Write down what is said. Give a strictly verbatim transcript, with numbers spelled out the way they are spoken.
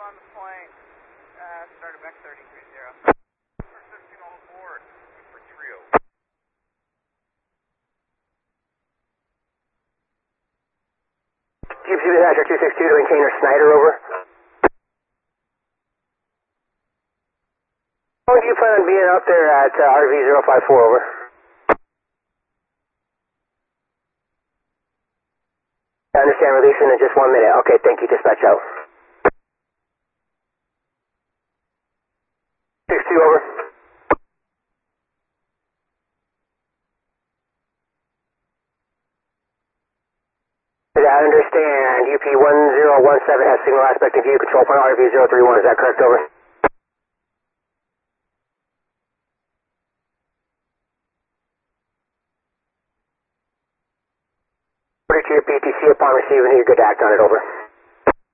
on the point. Uh, started back thirty-three zero. fifteen all aboard. For trio. Cube City Hatcher two six two to Container Snyder, over. How long do you plan on being out there at uh, R V zero five four, over? I understand, releasing in just one minute. Okay, thank you, dispatch out. six two, over. I understand, U P one zero one seven has signal aspect in view, control point R V zero three one, is that correct, over? Order to your P T C upon receiving, you're good to act on it, over.